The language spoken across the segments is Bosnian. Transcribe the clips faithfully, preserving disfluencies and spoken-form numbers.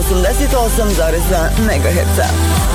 osamdeset osam zarez dva megaherca.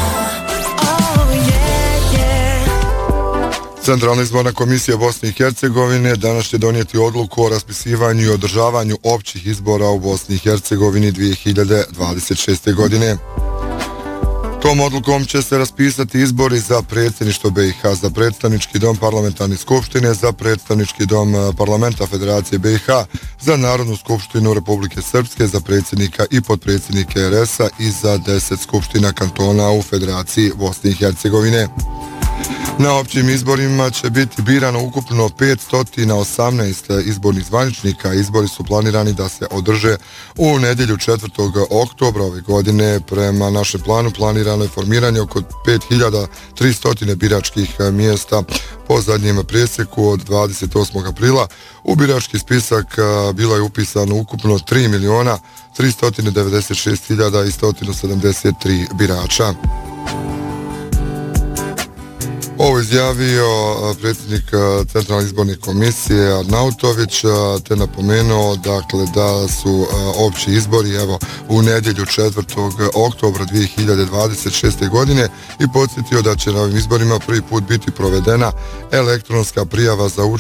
Centralna izborna komisija Bosne i Hercegovine danas će donijeti odluku o raspisivanju i održavanju općih izbora u Bosni i Hercegovini dvije hiljade dvadeset šeste. godine. Tom odlukom će se raspisati izbori za predsjedništvo B i H, za predstavnički dom parlamentarne skupštine, za predstavnički dom parlamenta Federacije B i H, za Narodnu skupštinu Republike Srpske, za predsjednika i potpredsjednike R S-a i za deset skupština kantona u Federaciji Bosne i Hercegovine. Na općim izborima će biti birano ukupno petsto osamnaest izbornih zvaničnika. Izbori su planirani da se održe u nedjelju četvrtog oktobra ove godine. Prema našem planu planirano je formiranje oko pet hiljada tristo biračkih mjesta po zadnjem presjeku od dvadeset osmog aprila. U birački spisak bilo je upisano ukupno tri miliona tristo devedeset šest hiljada sto sedamdeset tri birača. Ovo izjavio predsjednik Centralne izborne komisije Arnautović, te napomenuo dakle da su opći izbori evo u nedjelju četvrtog oktobra dvije hiljade dvadeset šeste. godine i podsjetio da će na ovim izborima prvi put biti provedena elektronska prijava za